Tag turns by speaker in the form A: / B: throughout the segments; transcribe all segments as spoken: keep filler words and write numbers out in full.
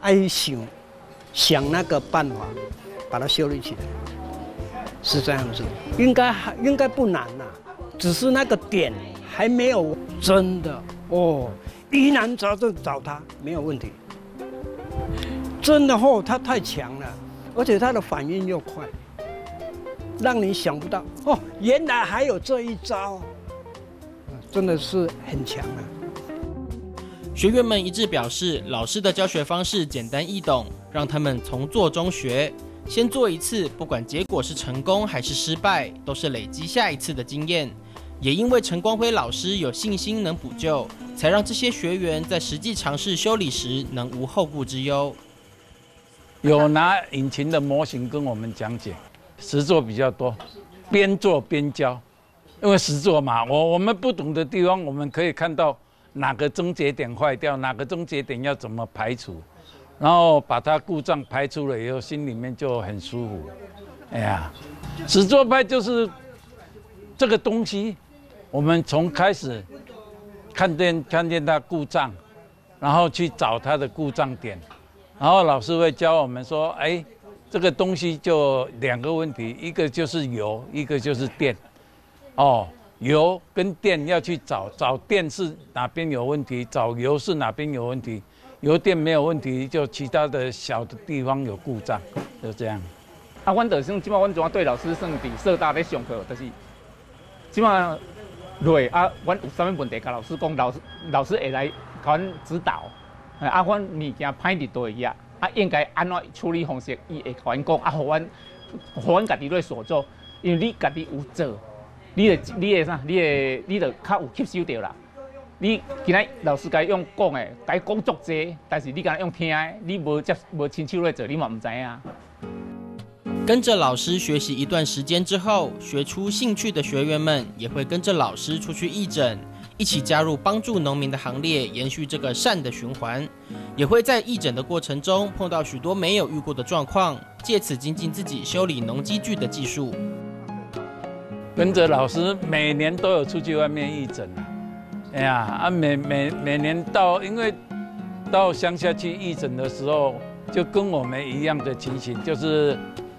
A: 爱想想那个办法，把它修理起来，是这样子。应该应该不难呐、啊，只是那个点还没有真的哦，疑难杂症找他没有问题。真的后、哦、他太强了，而且他的反应又快，让你想不到哦，原来还有这一招，真的是很强啊。
B: 学员们一致表示，老师的教学方式简单易懂，让他们从做中学。先做一次，不管结果是成功还是失败，都是累积下一次的经验。也因为陈光辉老师有信心能补救，才让这些学员在实际尝试修理时能无后顾之忧。
C: 有拿引擎的模型跟我们讲解，实作比较多，边做边教。因为实作嘛，我我们不懂的地方，我们可以看到哪个终结点坏掉，哪个终结点要怎么排除，然后把它故障排除了以后，心里面就很舒服。哎呀，实作派就是这个东西，我们从开始看见看见它故障，然后去找它的故障点，然后老师会教我们说，哎，这个东西就两个问题，一个就是油，一个就是电。哦，油跟电要去找，找电是哪边有问题，找油是哪边有问题。油电没有问题，就其他的小的地方有故障，就这样。
D: 啊，阮就算即摆阮怎对老师算伫社大咧上课，就是即摆落啊，阮有啥物问题，甲老师讲，老师老师会来甲阮指导。啊，阮物件歹伫倒位啊，啊应该安怎处理方式，伊会甲阮讲，啊，互阮互阮家己咧所做，因为你家己有做。你的你的啥？你的你的较有吸收到啦。你今仔老师该用讲的，该讲足济，但是你敢用听的，你无接无亲手来做，你嘛唔知影。
B: 跟着老师学习一段时间之后，学出兴趣的学员们也会跟着老师出去义诊，一起加入帮助农民的行列，延续这个善的循环。也会在义诊的过程中碰到许多没有遇过的状况，借此精进自己修理农机具的技术。
C: 跟着老师每年都有出去外面义诊啊，哎呀啊每每每年到，因为到乡下去义诊的时候，就跟我们一样的情形，就是，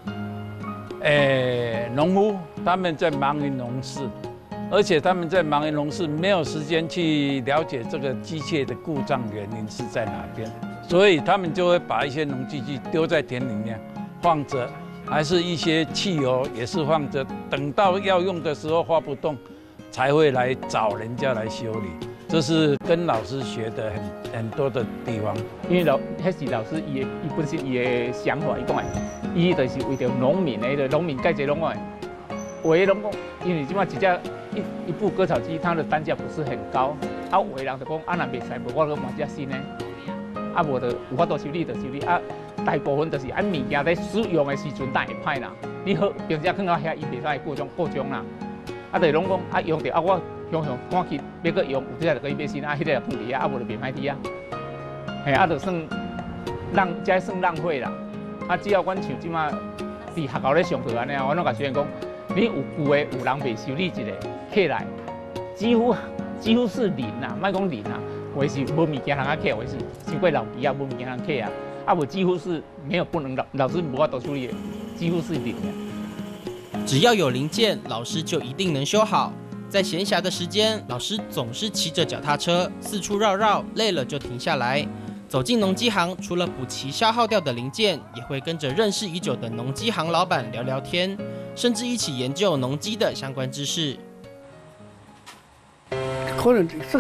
C: 诶农夫他们在忙于农事，而且他们在忙于农事，没有时间去了解这个机械的故障原因是在哪边，所以他们就会把一些农机具丢在田里面放着。还是一些汽油也是放着，等到要用的时候发不动，才会来找人家来修理。这是跟老师学的很很多的地方。
D: 因为老迄是老师伊的伊本身伊的想法，伊讲的，伊就是为着农民的，农民介济拢爱。有的拢讲，因为即马一只一一部割草机，它的单价不是很高，啊有的人就讲啊若袂使，无我搁买只新的，啊无就有法度修理就修理啊。大部分就是按物件在使用的时阵，但会歹啦。你好，平时放到遐，伊袂使过种过种啦。啊，就是拢讲啊用着啊，我想想看去要搁用，有只就可以买新啊，迄个放伫遐，啊无就袂歹滴啊。嘿，啊就算浪，这算浪费啦。啊，只要阮像即马伫学校咧上课安尼啊，我拢甲学员讲，你有旧的有人袂修理一个起来，几乎几乎是零啦，莫讲零啦，或是无物件通啊起，或是伤过老机啊，无物件通起啊。啊，我几乎是没有不能老老师无法度处理的，几乎是零的。
B: 只要有零件，老师就一定能修好。在闲暇的时间，老师总是骑着脚踏车四处绕绕，累了就停下来。走进农机行，除了补齐消耗掉的零件，也会跟着认识已久的农机行老板聊聊天，甚至一起研究农机的相关知识。
A: 可能这